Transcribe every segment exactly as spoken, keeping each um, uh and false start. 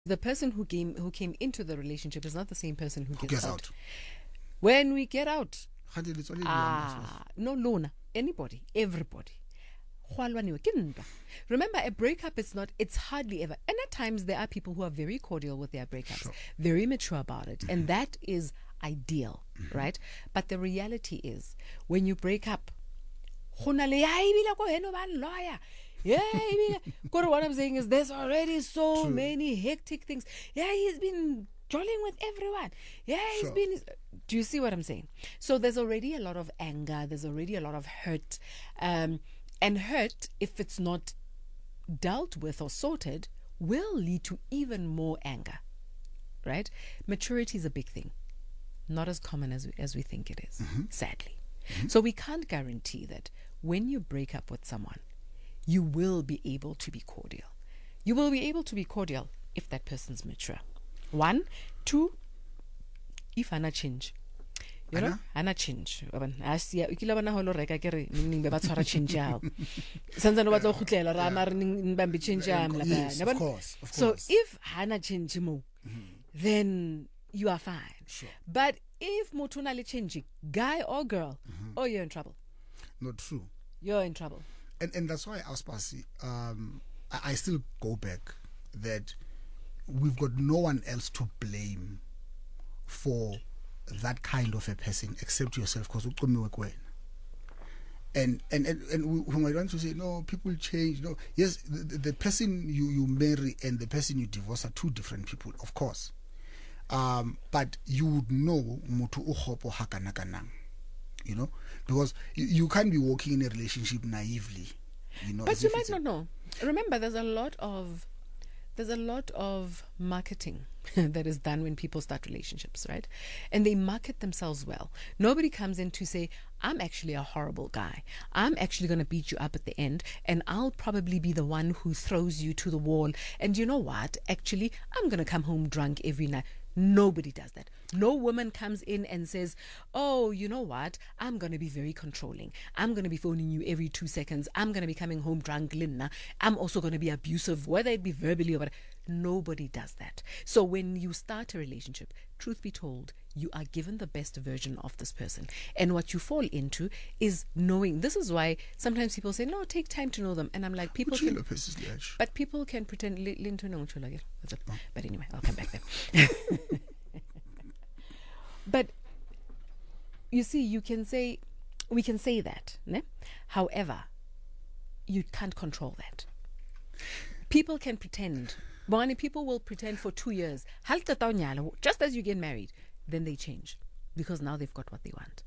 The person who came who came into the relationship is not the same person who, Who gets, gets out. out? When we get out, Kgante le tswale le ah, no Lona, anybody, everybody. Remember, a breakup is not, it's hardly ever. And at times there are people who are very cordial with their breakups, Sure. very mature about it. And that is ideal, right? But the reality is, when you break up, yeah, what I'm saying is there's already so True. many hectic things. Yeah, he's been jolling with everyone. Yeah, he's Sure. been. Do you see what I'm saying? So there's already a lot of anger. There's already a lot of hurt. Um, and hurt, if it's not dealt with or sorted, will lead to even more anger. Right? Maturity is a big thing. Not as common as we, as we think it is, Mm-hmm. sadly. So we can't guarantee that when you break up with someone, you will be able to be cordial. You will be able to be cordial if that person's mature. One. Two, if ana change. You know, ana change. I see o kile bana holo reka ke re ning be ba tshwara change yao. Sanza no batla go khutlela ra na re ning ba mbe change ya mla Yes, bana. of course, of So course. if hana change mo, then you are fine. Sure. But if motho na le changing, guy or girl, oh, you're in trouble. Not true. You're in trouble. And and that's why Auspasi, um I, I still go back that we've got no one else to blame for that kind of a person except yourself, because and and and, and we, when I want to say no, people change. No, yes, the, the, the person you you marry and the person you divorce are two different people, of course. Um, but you would know mutu uhopo hakana kanang, you know, because you, you can't be walking in a relationship naively, you know. But as you if might it's a- not know. Remember, there's a lot of there's a lot of marketing that is done when people start relationships, right? And they market themselves well. Nobody comes in to say, I'm actually a horrible guy. I'm actually going to beat you up at the end, and I'll probably be the one who throws you to the wall. And you know what? Actually, I'm going to come home drunk every night. Nobody does that. No woman comes in and says, oh, you know what? I'm going to be very controlling. I'm going to be phoning you every two seconds. I'm going to be coming home drunk, Linna. I'm also going to be abusive, whether it be verbally or whatever. Nobody does that. So when you start a relationship, truth be told, you are given the best version of this person. And what you fall into is knowing. This is why sometimes people say, no, take time to know them. And I'm like, people Uchilo can, phezu Sledge. but people can pretend. li- linto no ngitsho like it. What's up? But anyway, I'll come back there. But you see, you can say, we can say that. Ne? However, you can't control that. People can pretend. Bonnie, people will pretend for two years. Just as you get married, then they change because now they've got what they want.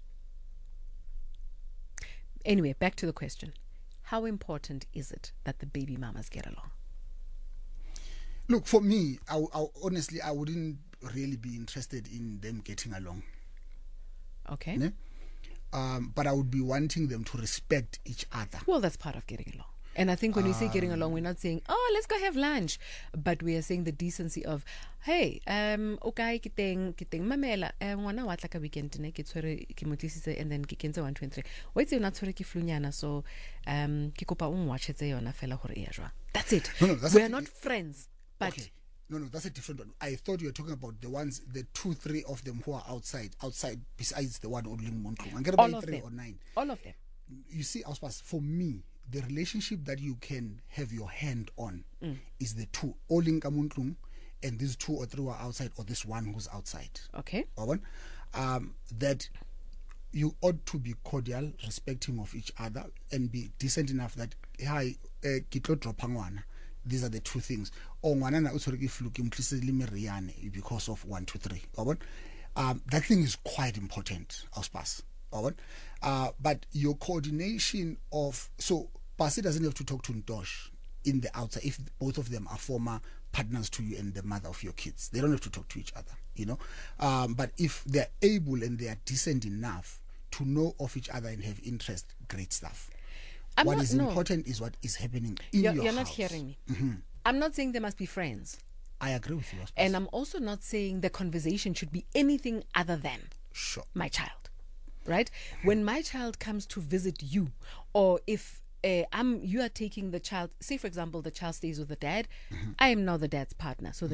Anyway, back to the question. How important is it that the baby mamas get along? Look, for me, I, I honestly I wouldn't really be interested in them getting along. Okay. Ne? Um, but I would be wanting them to respect each other. Well, that's part of getting along. And I think when we say getting along, we're not saying, oh, let's go have lunch. But we are saying the decency of, hey, um, okay, kiteng, kiteng, mamela, eh, ngwana wa tla ka weekend ne, ke tshwere, ke mo tlisitse, and then ke kentse one twenty-three. Wa itse yona tshwere ke flunyana, so um, ke kopa o nwatshetse yona fela gore e ya jwang. That's it. No, no, that's we a- are not friends, but Okay. No, no, that's a different one. I thought you were talking about the ones, the two, three of them who are outside, outside besides the one only Montlu. And get all about of three them. or nine. All of them. You see, Auspas, for me, the relationship that you can have your hand on is the two, Olinka Muntlung, and these two or three who are outside, or this one who's outside. Okay. Or one, um, that you ought to be cordial, respecting of each other, and be decent enough that hi, eh, kitlo dropangwana. These are the two things. Or ngwana na utshwere ke flu ke mtlisetse le meriane because of one, two, three. Or one, um, that thing is quite important. Auspas. Or one, uh, but your coordination of so Pasi doesn't have to talk to Ntosh in the outside if both of them are former partners to you and the mother of your kids. They don't have to talk to each other, you know. Um, but if they're able and they are decent enough to know of each other and have interest, great stuff. I'm What not- is no. important is what is happening in You're, your you're house. not hearing me. Mm-hmm. I'm not saying they must be friends. I agree with you. Auspas. And I'm also not saying the conversation should be anything other than Sure. my child, right? When my child comes to visit you, or if uh, I'm you are taking the child, say for example the child stays with the dad, I am now the dad's partner, so the